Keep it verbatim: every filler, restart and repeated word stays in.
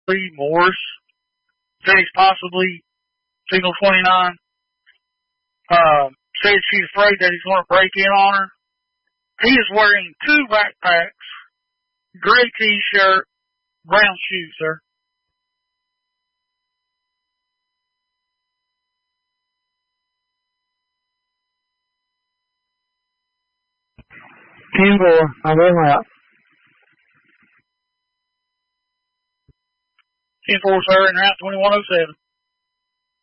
Speed Morris. Said he's possibly single twenty-nine. Um, said she's afraid that he's going to break in on her. He is wearing two backpacks, gray t-shirt, brown shoes, sir. ten four, I'm going out. ten four, sir, and route twenty-one oh seven.